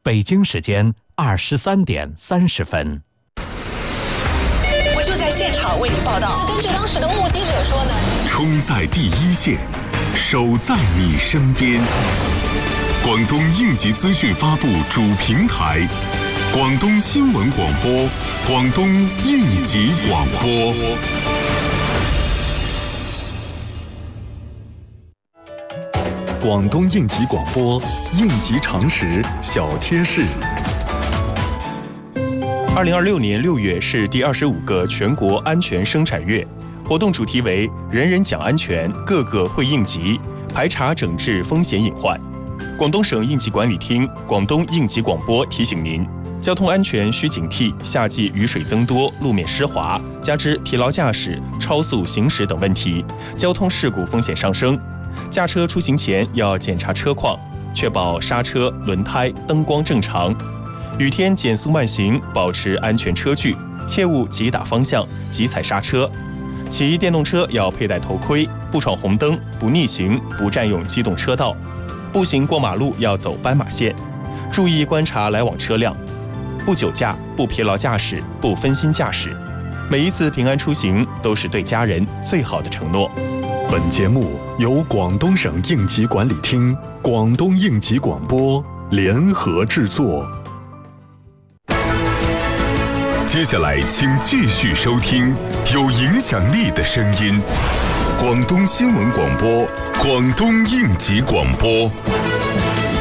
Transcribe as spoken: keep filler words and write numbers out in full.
北京时间二十三点三十分。 我就在现场为您报道。 根据当时的目击者说呢， 冲在第一线，守在你身边。广东应急资讯发布主平台，广东新闻广播，广东应急广播。 广东应急广播，应急常识小贴士。 二零二六年六月是第二十五个全国安全生产月，活动主题为“人人讲安全，个个会应急”，排查整治风险隐患。广东省应急管理厅、广东应急广播提醒您：交通安全需警惕夏季雨水增多、路面湿滑，加之疲劳驾驶、超速行驶等问题，交通事故风险上升。驾车出行前要检查车况，确保刹车、轮胎、灯光正常。雨天减速慢行，保持安全车距，切勿急打方向、急踩刹车。骑电动车要佩戴头盔，不闯红灯，不逆行，不占用机动车道。步行过马路要走斑马线，注意观察来往车辆。不酒驾，不疲劳驾驶，不分心驾驶。每一次平安出行都是对家人最好的承诺。 本节目由广东省应急管理厅、广东应急广播联合制作。 接下来，请继续收听有影响力的声音——广东新闻广播、广东应急广播。